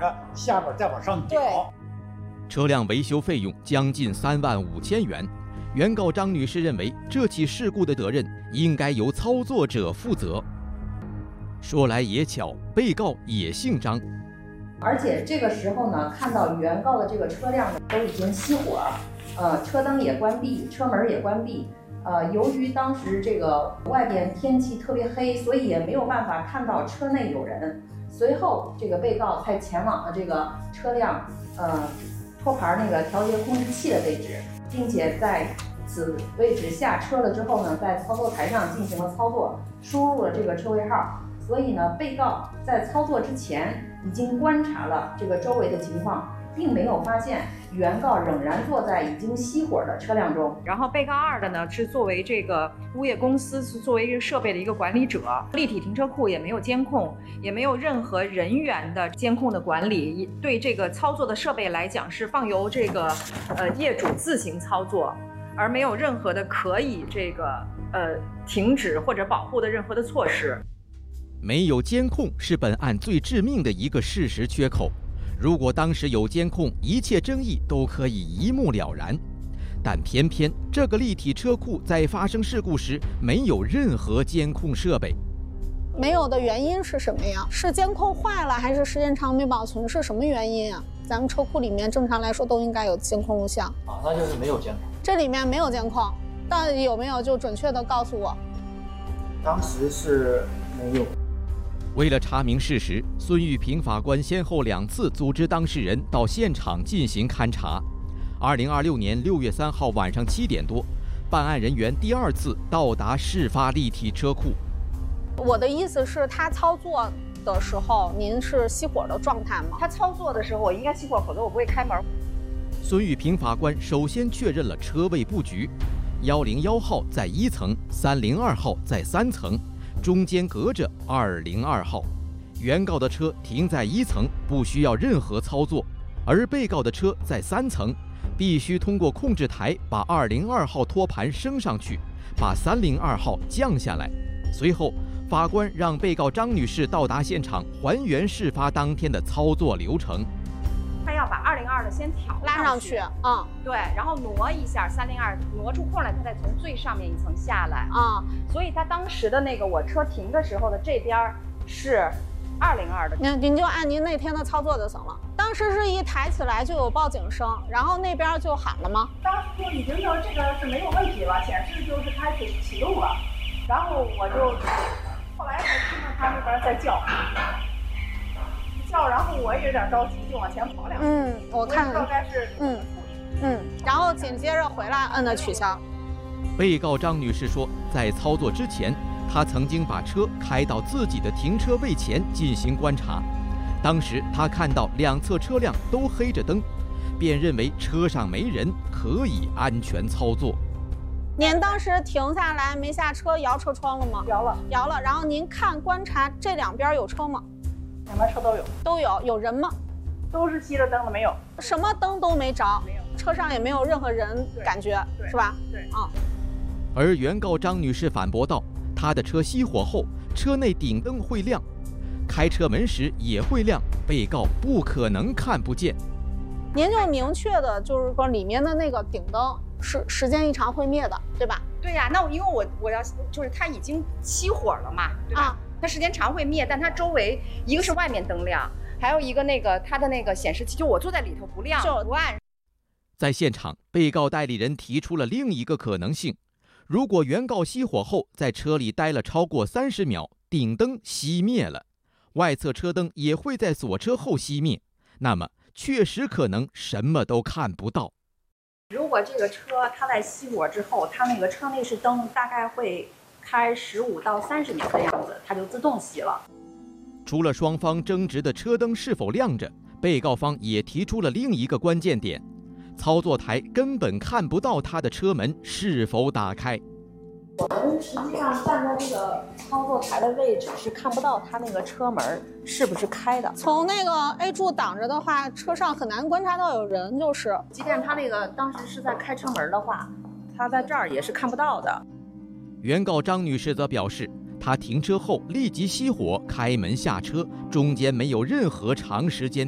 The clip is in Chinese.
着，下边再往上吊。 车辆维修费用将近3万5千元。原告张女士认为，这起事故的责任应该由操作者负责。说来也巧，被告也姓张。 而且这个时候呢，看到原告的这个车辆都已经熄火，车灯也关闭，车门也关闭。由于当时这个外边天气特别黑，所以也没有办法看到车内有人。随后，这个被告才前往了这个车辆托盘那个调节控制器的位置，并且在此位置下车了之后呢，在操作台上进行了操作，输入了这个车位号。所以呢，被告在操作之前已经观察了这个周围的情况，并没有发现原告仍然坐在已经熄火的车辆中。 然后被告二的呢，是作为这个物业公司是作为这个设备的一个管理者，立体停车库也没有监控，也没有任何人员的监控的管理，对这个操作的设备来讲是放由这个业主自行操作，而没有任何的可以这个停止或者保护的任何的措施。 没有监控是本案最致命的一个事实缺口。如果当时有监控，一切争议都可以一目了然。但偏偏这个立体车库在发生事故时没有任何监控设备。 没有的原因是什么呀？是监控坏了，还是时间长没保存？是什么原因啊？咱们车库里面正常来说都应该有监控录像。 那就是没有监控。 这里面没有监控，到底有没有？就准确的告诉我。 当时是没有。 为了查明事实，孙玉平法官先后2次组织当事人到现场进行勘查。2026年6月3号晚上7点多，办案人员第2次到达事发立体车库。 我的意思是，他操作的时候，您是熄火的状态吗？ 他操作的时候，我应该熄火，否则我不会开门。 孙玉平法官首先确认了车位布局：101号在1层，302号在3层。中间隔着202号，原告的车停在1层，不需要任何操作，而被告的车在3层，必须通过控制台把202号托盘升上去，把302号降下来。随后，法官让被告张女士到达现场，还原事发当天的操作流程。 他要把202的先拉上去， 对，然后挪一下302，挪出空来，他再从最上面1层下来所以他当时的那个我车停的时候的这边是202的。 您就按您那天的操作就行了。当时是一抬起来就有报警声，然后那边就喊了吗？ 当时就已经就这个是没有问题了，显示就是开始启动了，然后我就后来才听到他那边在叫。然后我也有点着急，就往前跑2步。 我看大概是然后紧接着回来摁了取消。 被告张女士说，在操作之前，她曾经把车开到自己的停车位前进行观察。当时她看到2侧车辆都黑着灯，便认为车上没人，可以安全操作。 您当时停下来没下车摇车窗了吗？摇了。然后您观察这2边有车吗？ 2边车都有。 有人吗？ 都是熄着灯的，没有。 什么灯都没着， 没有。 车上也没有任何人感觉，是吧？ 对。 而原告张女士反驳道，她的车熄火后，车内顶灯会亮，开车门时也会亮，被告不可能看不见。 您就明确的就是说，里面的那个顶灯是时间一长会灭的，对吧？ 对呀，那因为我要就是它已经熄火了嘛，对吧？它时间长会灭，但它周围一个是外面灯亮，还有一个它的那个显示器，就我坐在里头不亮不暗。 在现场，被告代理人提出了另一个可能性：如果原告熄火后在车里待了超过30秒，顶灯熄灭了，外侧车灯也会在锁车后熄灭，那么确实可能什么都看不到。 如果这个车它在熄火之后，它那个车内是灯大概会开15到30秒的样子，它就自动熄了。 除了双方争执的车灯是否亮着，被告方也提出了另一个关键点：操作台根本看不到他的车门是否打开。 我们实际上站在这个操作台的位置是看不到他那个车门是不是开的。 从那个 A 柱挡着的话，车上很难观察到有人，就是即便他那个当时是在开车门的话，他在这儿也是看不到的。 原告张女士则表示，她停车后立即熄火开门下车，中间没有任何长时间